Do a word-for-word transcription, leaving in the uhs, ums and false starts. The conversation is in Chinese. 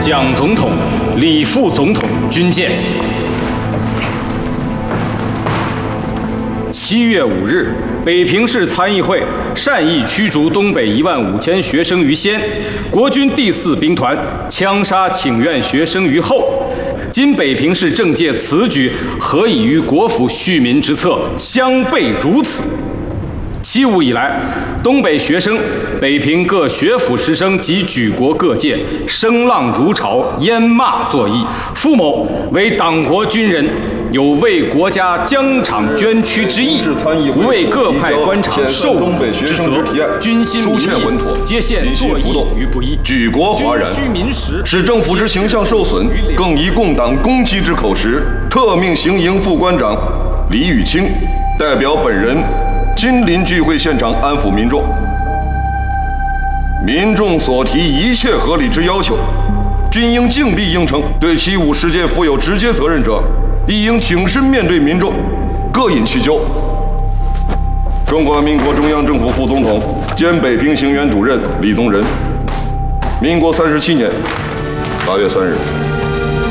蒋总统、李副总统军舰。七月五日，北平市参议会善意驱逐东北一万五千学生于先，国军第四兵团枪杀请愿学生于后。今北平市政界此举，何以于国府恤民之策，相悖如此？七五以来，东北学生、北平各学府师生及举国各界声浪如潮，淹骂作揖。傅某为党国军人，有为国家疆场捐躯之意，不为各派官场受辱之责，军心民意皆现作义于不义， 举国哗然，使政府之形象受损，更以共党攻击之口实，特命行营副官长李宇清代表本人亲临聚会现场安抚民众。民众所提一切合理之要求，均应尽力应承；对七五事件负有直接责任者，亦应挺身面对民众，各引其咎。中华民国中央政府副总统兼北平行辕主任李宗仁，民国三十七年八月三日。